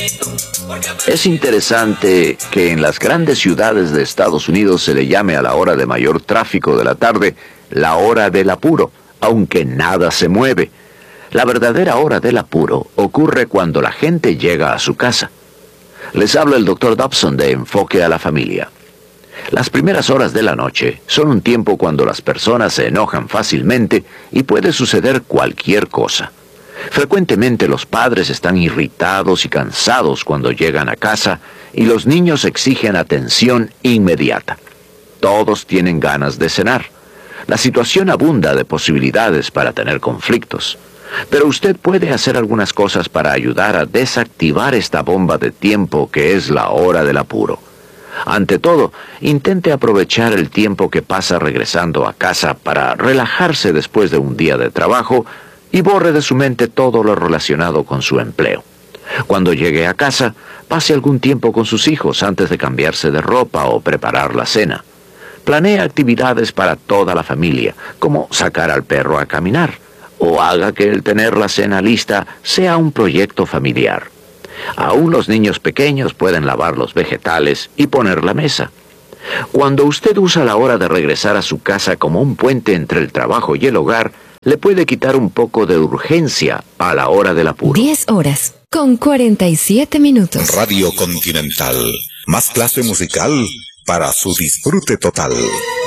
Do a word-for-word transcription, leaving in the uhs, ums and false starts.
Es interesante que en las grandes ciudades de Estados Unidos se le llame a la hora de mayor tráfico de la tarde la hora del apuro, aunque nada se mueve. La verdadera hora del apuro ocurre cuando la gente llega a su casa. Les habla el doctor Dobson de Enfoque a la Familia. Las primeras horas de la noche son un tiempo cuando las personas se enojan fácilmente y puede suceder cualquier cosa. Frecuentemente los padres están irritados y cansados cuando llegan a casa y los niños exigen atención inmediata. Todos tienen ganas de cenar. La situación abunda de posibilidades para tener conflictos. Pero usted puede hacer algunas cosas para ayudar a desactivar esta bomba de tiempo que es la hora del apuro. Ante todo, intente aprovechar el tiempo que pasa regresando a casa para relajarse después de un día de trabajo y borre de su mente todo lo relacionado con su empleo. Cuando llegue a casa, pase algún tiempo con sus hijos antes de cambiarse de ropa o preparar la cena. Planee actividades para toda la familia, como sacar al perro a caminar, o haga que el tener la cena lista sea un proyecto familiar. Aún los niños pequeños pueden lavar los vegetales y poner la mesa. Cuando usted usa la hora de regresar a su casa como un puente entre el trabajo y el hogar, le puede quitar un poco de urgencia a la hora del apuro. diez horas con cuarenta y siete minutos. Radio Continental. Más clase musical para su disfrute total.